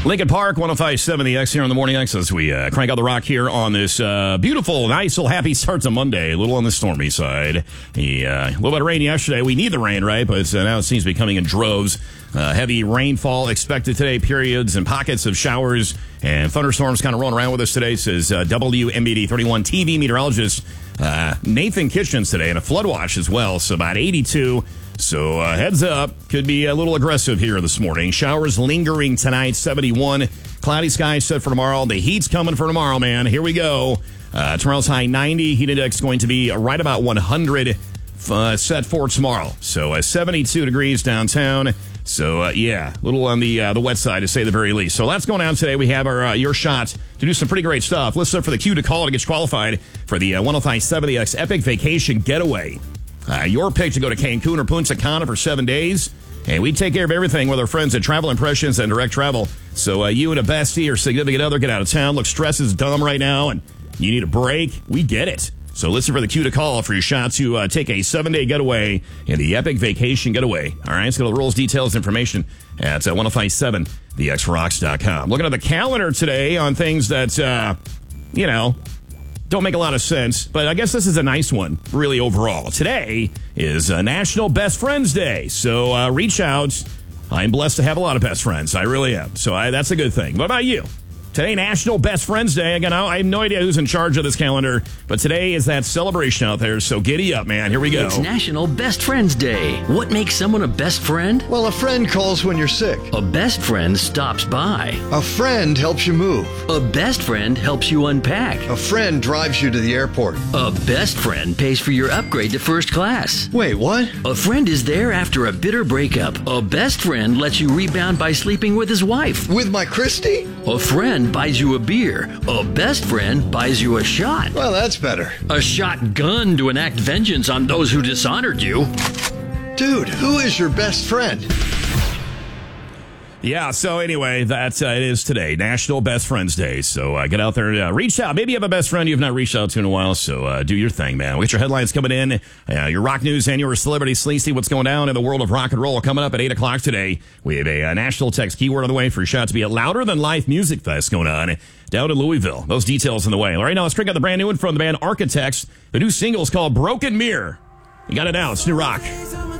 Lincoln Park, 105.7 The X here on the Morning X as we crank out the rock here on this beautiful, nice, little happy start to Monday. A little on the stormy side. A little bit of rain yesterday. We need the rain, right? But now it seems to be coming in droves. Heavy rainfall expected today, periods and pockets of showers and thunderstorms kind of rolling around with us today, says WMBD 31 TV meteorologist Nathan Kitchens today, and a flood watch as well, so about 82. So heads up, could be a little aggressive here this morning. Showers lingering tonight, 71. Cloudy skies set for tomorrow. The heat's coming for tomorrow, man. Here we go. Tomorrow's high 90. Heat index going to be right about 100 set for tomorrow. So 72 degrees downtown. So, yeah, a little on the wet side, to say the very least. So that's going on today. We have our your shot to do some pretty great stuff. Listen up for the cue to call to get you qualified for the 105.7 The X Epic Vacation Getaway. Your pick to go to Cancun or Punta Cana for 7 days. And we take care of everything with our friends at Travel Impressions and Direct Travel. So you and a bestie or significant other get out of town. Look, stress is dumb right now, and you need a break. We get it. So listen for the cue to call for your shot to take a 7-day getaway in the Epic Vacation Getaway. All right, so the rules, details, information at 1057thexrocks.com. Looking at the calendar today on things that, don't make a lot of sense, but I guess this is a nice one, really, overall. Today is National Best Friends Day, so reach out. I'm blessed to have a lot of best friends. I really am, so that's a good thing. What about you? Today, National Best Friends Day. Again, I have no idea who's in charge of this calendar, but today is that celebration out there, so giddy up, man. Here we go. It's National Best Friends Day. What makes someone a best friend? Well, a friend calls when you're sick. A best friend stops by. A friend helps you move. A best friend helps you unpack. A friend drives you to the airport. A best friend pays for your upgrade to first class. Wait, what? A friend is there after a bitter breakup. A best friend lets you rebound by sleeping with his wife. With my Christy? A friend buys you a beer. A best friend buys you a shot. Well, that's better. A shotgun to enact vengeance on those who dishonored you. Dude, who is your best friend? Yeah, so anyway, that's it is today, National Best Friends Day. So get out there and reach out. Maybe you have a best friend you've not reached out to in a while, so do your thing, man. We got your headlines coming in, your rock news and your celebrity sleazy. What's going down in the world of rock and roll coming up at 8 o'clock today. We have a national text keyword on the way for your shot to be a Louder Than Life Music Fest going on down in Louisville. Those details in the way. All right, now let's check out the brand new one from the band Architects. The new single is called Broken Mirror. You got it now. It's new rock.